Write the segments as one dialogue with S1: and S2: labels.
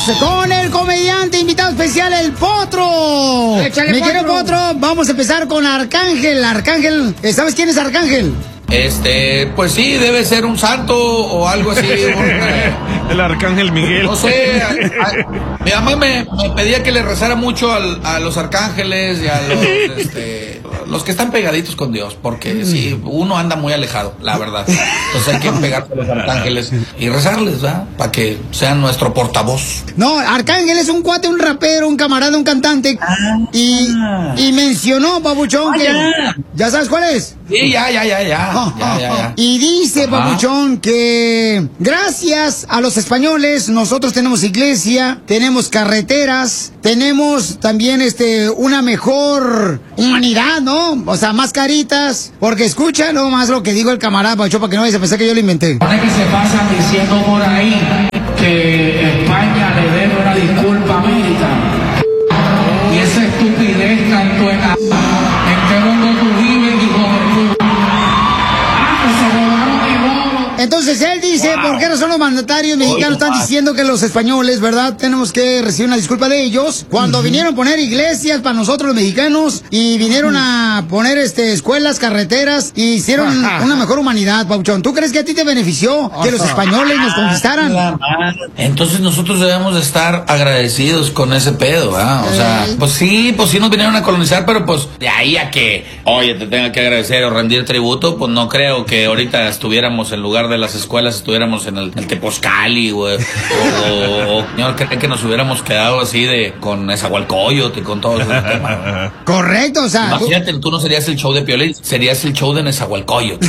S1: con el comediante invitado especial, el Potro.
S2: Échale,
S1: Mi querido
S2: Potro.
S1: Potro, vamos a empezar con Arcángel. Arcángel, ¿sabes quién es Arcángel?
S3: Pues sí, debe ser un santo o algo así.
S4: El Arcángel Miguel.
S3: No sé, mi mamá me pedía que le rezara mucho a los arcángeles y a los que están pegaditos con Dios, porque sí, uno anda muy alejado, la verdad. Entonces hay que pegarse a los arcángeles y rezarles, ¿verdad? Para que sean nuestro portavoz.
S1: No, Arcángel es un cuate, un rapero, un camarada, un cantante. Y mencionó, Papuchón, que... ¿Ya sabes cuál es?
S3: Sí, ya.
S1: Y dice, Papuchón, que gracias a los españoles nosotros tenemos iglesia, tenemos carreteras, tenemos también una mejor humanidad, ¿no? O sea, más caritas, porque escucha nomás lo que digo el camarada, Papuchón, para que no vayas a pensar que yo lo inventé.
S5: Ahora que se pasan diciendo por ahí que España le debe una disculpa a América. Y esa estupidez tanto en qué mundo tú vives, hijo de puta. Se robaron mi robo.
S1: Entonces él dice, ¿por qué razón los mandatarios mexicanos están diciendo que los españoles, verdad, tenemos que recibir una disculpa de ellos? Cuando vinieron a poner iglesias para nosotros los mexicanos y vinieron a poner escuelas, carreteras y hicieron una mejor humanidad, Pauchón. ¿Tú crees que a ti te benefició que los españoles nos conquistaran?
S3: Entonces nosotros debemos de estar agradecidos con ese pedo, ¿verdad? O sea, pues sí nos vinieron a colonizar, pero pues de ahí a que, oye, te tenga que agradecer o rendir tributo, pues no creo que ahorita estuviéramos en lugar de las escuelas, estuviéramos en el Tepozcali, güey, o señor, cree que nos hubiéramos quedado así con Nezahualcóyotl y con todo ese tema.
S1: Correcto, o sea...
S3: Imagínate, tú no serías el show de Piolín, serías el show de Nezahualcóyotl.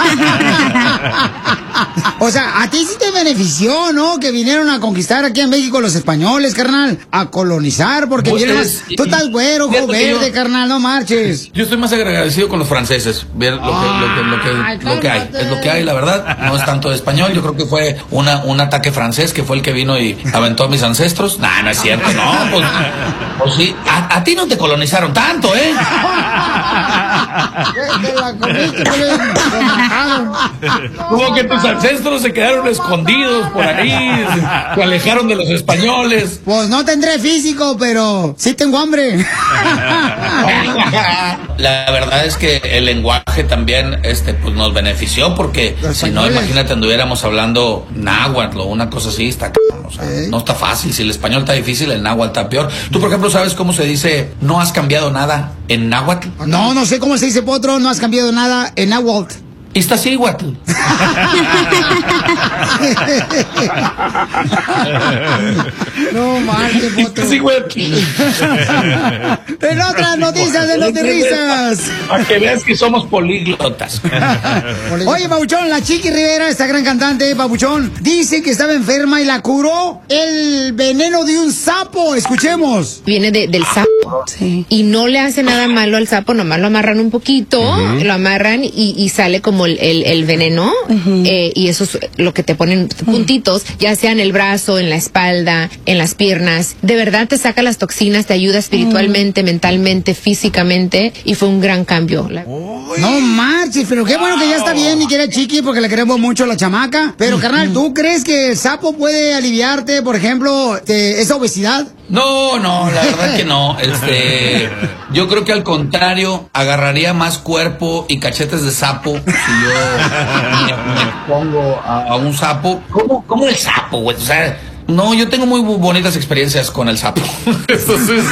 S1: O sea, a ti sí te benefició, ¿no? Que vinieron a conquistar aquí en México los españoles, carnal, a colonizar, porque
S3: Pues,
S1: vinieron tú estás güero, ojo verde, carnal, no marches.
S3: Yo estoy más agradecido con los franceses, ver lo que hay, es lo que hay, la verdad, no es tanto de español, yo creo que fue un ataque francés que fue el que vino y aventó a mis ancestros. No es cierto, no, pues sí, a ti no te colonizaron tanto, ¿eh? Como que tus ancestros se quedaron escondidos por ahí, se alejaron de los españoles.
S1: Pues no tendré físico, pero sí tengo hambre.
S3: La verdad es que el lenguaje también pues nos benefició, porque si no, imagínate, anduviéramos hablando náhuatl o una cosa así, está o sea, no está fácil. Si el español está difícil, el náhuatl está peor. Tú, por ejemplo, ¿sabes cómo se dice no has cambiado nada en náhuatl?
S1: No sé cómo se dice, Potro, no has cambiado nada en náhuatl.
S3: Iztaccíhuatl.
S1: No marches, Potro. En otras noticias de Notirrisas.
S3: Para que veas que somos políglotas.
S1: Oye, Pabuchón, la Chiqui Rivera, esta gran cantante, Pabuchón, dice que estaba enferma y la curó el veneno de un sapo. Escuchemos.
S2: Viene del sapo. Sí. Y no le hace nada malo al sapo, nomás lo amarran un poquito, lo amarran y sale como el veneno, y eso es lo que te ponen puntitos, ya sea en el brazo, en la espalda, en las piernas. De verdad te saca las toxinas, te ayuda espiritualmente, mentalmente, físicamente, y fue un gran cambio.
S1: No marches, pero qué bueno que ya está bien, mi querida Chiqui, porque le queremos mucho a la chamaca. Pero, carnal, ¿tú crees que el sapo puede aliviarte, por ejemplo, esa obesidad?
S3: No, la verdad que no. Yo creo que al contrario, agarraría más cuerpo y cachetes de sapo si yo me pongo a un sapo. ¿Cómo el sapo, güey? O sea, no, yo tengo muy bonitas experiencias con el sapo. Entonces,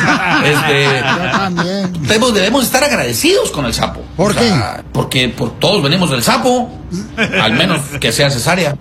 S3: debemos estar agradecidos con el sapo.
S1: ¿Por qué?
S3: Porque todos venimos del sapo, al menos que sea cesárea.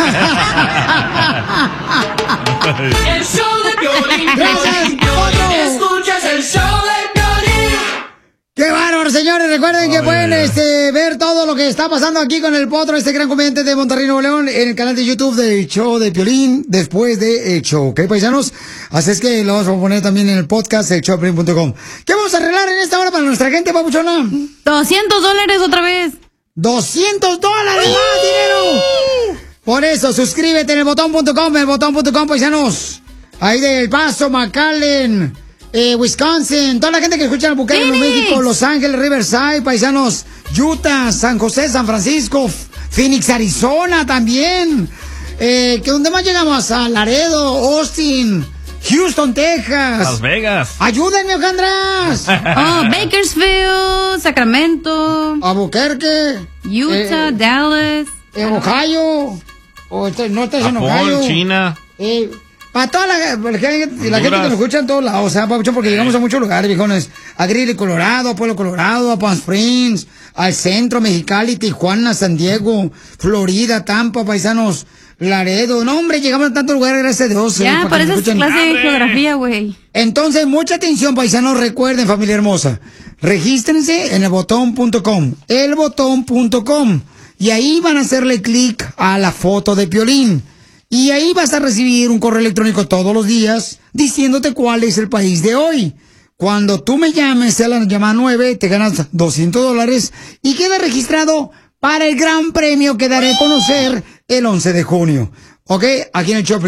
S6: El show de Piolín.
S1: Gracias, Potro.
S6: Escuchas el show de Piolín.
S1: ¡Qué bárbaro, señores! Recuerden que pueden ver todo lo que está pasando aquí con el Potro, este gran comediante de Monterrey, Nuevo León, en el canal de YouTube del show de Piolín, después de el show, ¿ok, paisanos? Así es que lo vamos a poner también en el podcast, elshowdepiolín.com. ¿Qué vamos a arreglar en esta hora para nuestra gente, papuchona?
S7: $200 otra vez.
S1: ¡$200 más dinero! Por eso, suscríbete en elbotón.com, paisanos. Ahí de El Paso, McAllen, Wisconsin, toda la gente que escucha en Albuquerque, Nuevo México, Los Ángeles, Riverside, paisanos, Utah, San José, San Francisco, Phoenix, Arizona también. ¿Que dónde más llegamos? A Laredo, Austin, Houston, Texas.
S4: Las Vegas.
S1: Ayúdenme, Ojandras.
S7: Bakersfield, Sacramento,
S1: Albuquerque,
S7: Utah, Dallas,
S1: Ohio. No estás en
S4: Japón,
S1: Ohio.
S4: China.
S1: Para toda la gente que nos escucha en todos lados, o sea, Papuchón, porque llegamos a muchos lugares, viejones. A Greeley, Colorado, a Pueblo Colorado, a Palm Springs, al centro, Mexicali, Tijuana, San Diego, Florida, Tampa, paisanos, Laredo. No, hombre, llegamos a tantos lugares, gracias a Dios.
S7: Ya, pareces clase de geografía, güey.
S1: Entonces, mucha atención, paisanos, recuerden, familia hermosa, regístrense en elbotón.com, elbotón.com, y ahí van a hacerle clic a la foto de Piolín. Y ahí vas a recibir un correo electrónico todos los días diciéndote cuál es el país de hoy. Cuando tú me llames, sea la llamada 9, te ganas $200 y queda registrado para el gran premio que daré a conocer el 11 de junio. ¿Ok? Aquí en el show.